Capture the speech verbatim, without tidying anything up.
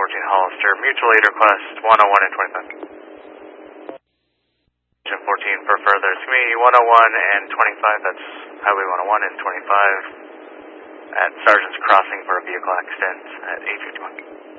fourteen Hollister, mutual aid request one oh one and twenty-five. Engine fourteen for further, it's me one oh one and twenty-five, that's Highway one oh one and twenty-five at Sergeant's Crossing for a vehicle accident at eight fifty-one.